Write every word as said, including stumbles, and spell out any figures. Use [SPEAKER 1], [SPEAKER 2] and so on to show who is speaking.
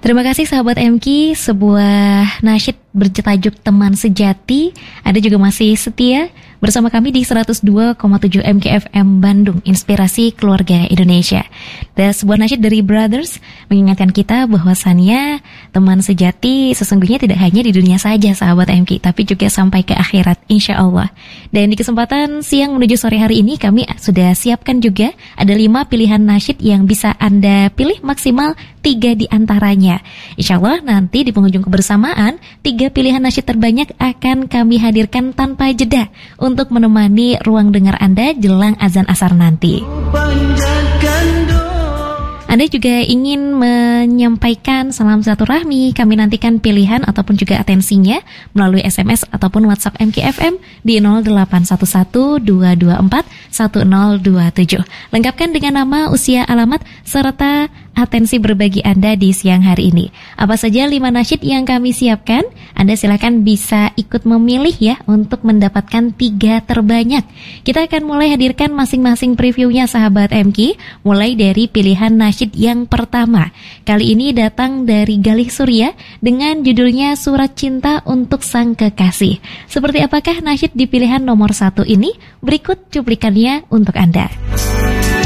[SPEAKER 1] Terima kasih sahabat M K, sebuah nasyid bertajuk Teman Sejati. Anda juga masih setia bersama kami di seratus dua koma tujuh M K F M Bandung, Inspirasi Keluarga Indonesia. Dan sebuah nasyid dari Brothers mengingatkan kita bahwasannya teman sejati sesungguhnya tidak hanya di dunia saja sahabat M K, tapi juga sampai ke akhirat insya Allah. Dan di kesempatan siang menuju sore hari ini kami sudah siapkan juga ada lima pilihan nasyid yang bisa Anda pilih maksimal tiga di antaranya. Insya Allah nanti di penghujung kebersamaan tiga pilihan nasyid terbanyak akan kami hadirkan tanpa jeda untuk menemani ruang dengar Anda jelang azan asar nanti. Anda juga ingin menyampaikan salam silaturahmi, kami nantikan pilihan ataupun juga atensinya melalui S M S ataupun WhatsApp M K F M di nol delapan satu satu dua dua empat satu nol dua tujuh. Lengkapkan dengan nama, usia, alamat, serta atensi berbagi Anda di siang hari ini. Apa saja lima nasyid yang kami siapkan? Anda silakan bisa ikut memilih ya untuk mendapatkan tiga terbanyak. Kita akan mulai hadirkan masing-masing previewnya sahabat M K, mulai dari pilihan nasyid yang pertama. Kali ini datang dari Galih Surya dengan judulnya Surat Cinta untuk Sang Kekasih. Seperti apakah nasyid di pilihan nomor satu ini? Berikut cuplikannya untuk Anda.